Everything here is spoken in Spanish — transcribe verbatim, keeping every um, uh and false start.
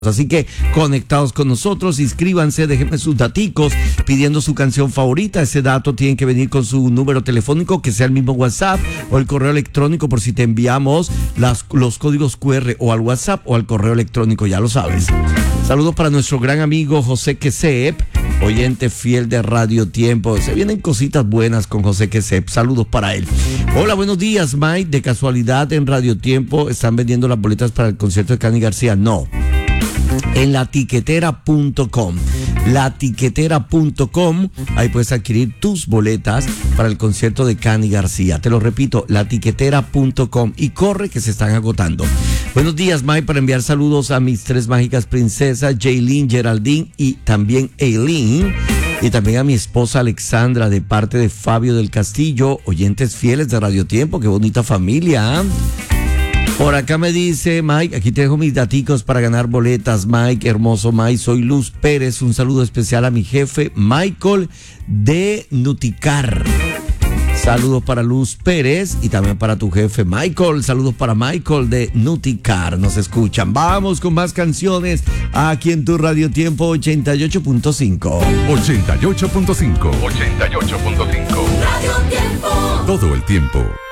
Así que conectados con nosotros, inscríbanse, déjenme sus daticos pidiendo su canción favorita. Ese dato tiene que venir con su número telefónico, que sea el mismo WhatsApp o el correo electrónico, por si te enviamos las, los códigos cu erre o al WhatsApp o al correo electrónico, ya lo sabes. Saludos para nuestro gran amigo José Quesep, oyente fiel de Radio Tiempo. Se vienen cositas buenas con José Quesep. Saludos para él. Hola, buenos días, Mike. De casualidad en Radio Tiempo están vendiendo las boletas para el concierto de Cani García. No. En la tiquetera punto com, la tiquetera punto com, ahí puedes adquirir tus boletas para el concierto de Cani García. Te lo repito, la tiquetera punto com, y corre que se están agotando. Buenos días, Mike, para enviar saludos a mis tres mágicas princesas, Jaylin, Geraldine y también Eileen, y también a mi esposa Alexandra, de parte de Fabio del Castillo, oyentes fieles de Radio Tiempo. Qué bonita familia, ¿eh? Por acá me dice Mike, aquí te dejo mis daticos para ganar boletas, Mike, hermoso Mike. Soy Luz Pérez, un saludo especial a mi jefe Michael de Nuticar. Saludos para Luz Pérez y también para tu jefe Michael. Saludos para Michael de Nuticar. Nos escuchan. Vamos con más canciones aquí en tu Radio Tiempo ochenta y ocho punto cinco. ochenta y ocho punto cinco. ochenta y ocho punto cinco. Radio Tiempo. Todo el tiempo.